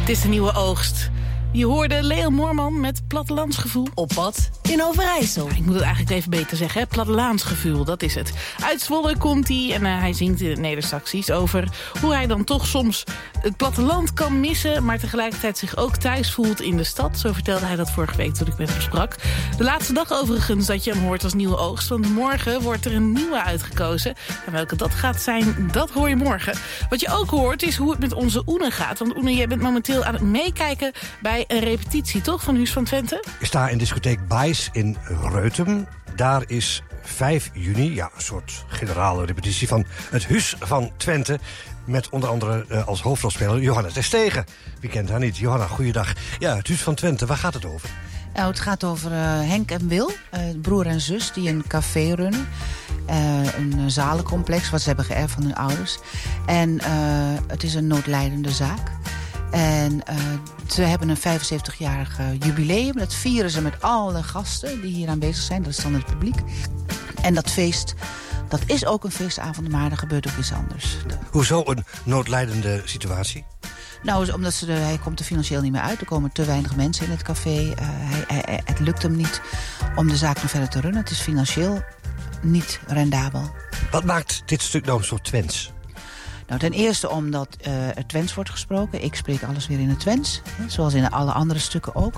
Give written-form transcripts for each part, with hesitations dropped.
Het is de nieuwe oogst. Je hoorde Leo Moorman met plattelandsgevoel. Op pad in Overijssel. Ik moet het eigenlijk even beter zeggen, hè? Plattelaansgevoel, dat is het. Uit Zwolle komt hij en hij zingt in het Neder-Saxisch over hoe hij dan toch soms het platteland kan missen, maar tegelijkertijd zich ook thuis voelt in de stad. Zo vertelde hij dat vorige week toen ik met hem sprak. De laatste dag overigens dat je hem hoort als nieuwe oogst, want morgen wordt er een nieuwe uitgekozen. En welke dat gaat zijn, dat hoor je morgen. Wat je ook hoort is hoe het met onze Oene gaat. Want Oene, jij bent momenteel aan het meekijken bij een repetitie, toch, van Huus van Twente? Ik sta in discotheek Bijs in Reutem. Daar is 5 juni, een soort generale repetitie van het Huus van Twente, met onder andere als hoofdrolspeler Johanna Terstegen. Wie kent haar niet? Johanna, goeiedag. Ja, het Huus van Twente, waar gaat het over? Nou, het gaat over Henk en Wil, broer en zus, die een café runnen. Een zalencomplex, wat ze hebben geërfd van hun ouders. En het is een noodlijdende zaak. En ze hebben een 75-jarig jubileum. Dat vieren ze met alle gasten die hier aanwezig zijn. Dat is dan het publiek. En dat feest, dat is ook een feestavond, maar er gebeurt ook iets anders. Hoezo een noodlijdende situatie? Nou, omdat hij komt er financieel niet meer uit. Er komen te weinig mensen in het café. Het lukt hem niet om de zaak nog verder te runnen. Het is financieel niet rendabel. Wat maakt dit stuk nou zo Twents? Nou, ten eerste omdat het Twents wordt gesproken. Ik spreek alles weer in het Twents, zoals in alle andere stukken ook.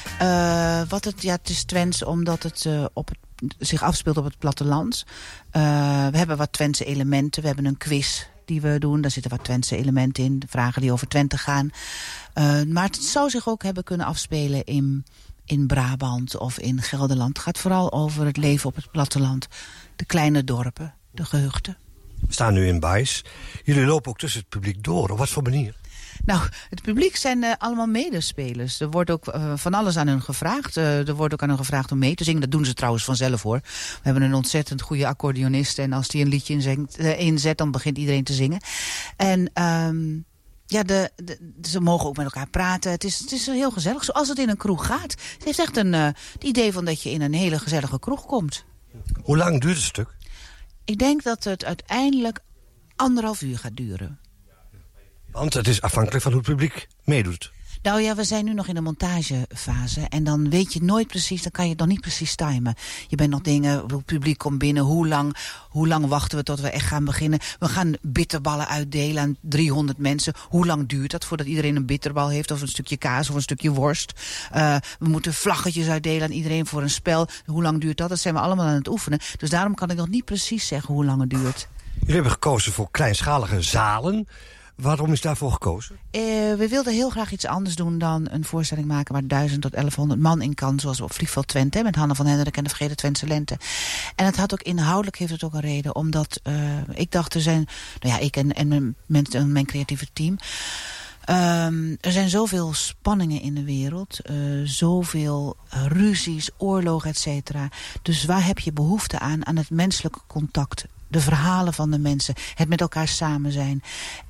Het is Twents omdat het zich afspeelt op het platteland. We hebben wat Twentse elementen. We hebben een quiz die we doen. Daar zitten wat Twentse elementen in. Vragen die over Twente gaan. Maar het zou zich ook hebben kunnen afspelen in Brabant of in Gelderland. Het gaat vooral over het leven op het platteland. De kleine dorpen, de gehuchten. We staan nu in Bijs. Jullie lopen ook tussen het publiek door. Op wat voor manier? Nou, het publiek zijn allemaal medespelers. Er wordt ook van alles aan hun gevraagd. Er wordt ook aan hun gevraagd om mee te zingen. Dat doen ze trouwens vanzelf, hoor. We hebben een ontzettend goede accordeonist. En als die een liedje inzet, dan begint iedereen te zingen. En ze mogen ook met elkaar praten. Het is heel gezellig, zoals het in een kroeg gaat. Het heeft echt het idee van dat je in een hele gezellige kroeg komt. Hoe lang duurt het stuk? Ik denk dat het uiteindelijk 1,5 uur gaat duren. Want het is afhankelijk van hoe het publiek meedoet. Nou ja, we zijn nu nog in de montagefase. En dan weet je nooit precies, dan kan je het nog niet precies timen. Je bent nog dingen, het publiek komt binnen. Hoe lang wachten we tot we echt gaan beginnen? We gaan bitterballen uitdelen aan 300 mensen. Hoe lang duurt dat voordat iedereen een bitterbal heeft? Of een stukje kaas of een stukje worst? We moeten vlaggetjes uitdelen aan iedereen voor een spel. Hoe lang duurt dat? Dat zijn we allemaal aan het oefenen. Dus daarom kan ik nog niet precies zeggen hoe lang het duurt. Jullie hebben gekozen voor kleinschalige zalen. Waarom is daarvoor gekozen? We wilden heel graag iets anders doen dan een voorstelling maken waar 1000 tot 1100 man in kan, zoals op Vliegveld Twente, met Hanne van Hendrik en de Vergeten Twentse Lente. En het had ook inhoudelijk heeft het ook een reden, omdat ik dacht er zijn, ik en mijn creatieve team, er zijn zoveel spanningen in de wereld, zoveel ruzies, oorlogen, et cetera. Dus waar heb je behoefte aan het menselijke contact? De verhalen van de mensen, het met elkaar samen zijn.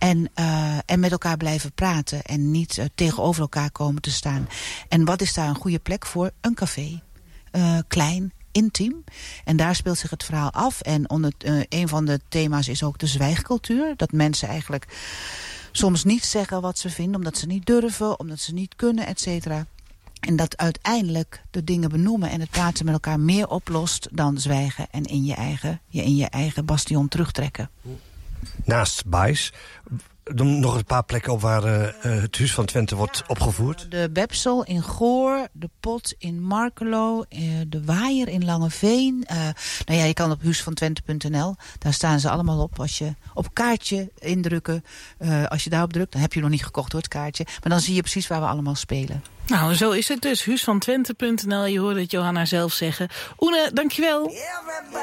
En met elkaar blijven praten en niet tegenover elkaar komen te staan. En wat is daar een goede plek voor? Een café. Klein, intiem. En daar speelt zich het verhaal af. En een van de thema's is ook de zwijgcultuur. Dat mensen eigenlijk soms niet zeggen wat ze vinden, omdat ze niet durven, omdat ze niet kunnen, et cetera. En dat uiteindelijk de dingen benoemen en het praten met elkaar meer oplost dan zwijgen en in je eigen bastion terugtrekken. Naast Bijs, nog een paar plekken op waar het Huus van Twente wordt opgevoerd. De Bepsel in Goor, de Pot in Markelo, de Waaier in Langeveen. Je kan op huusvantwente.nl, daar staan ze allemaal op. Als je op kaartje indrukken, als je daarop drukt, dan heb je nog niet gekocht hoor, het kaartje. Maar dan zie je precies waar we allemaal spelen. Nou, zo is het dus. Huusvantwente.nl, je hoorde het Johanna zelf zeggen. Oene, dankjewel.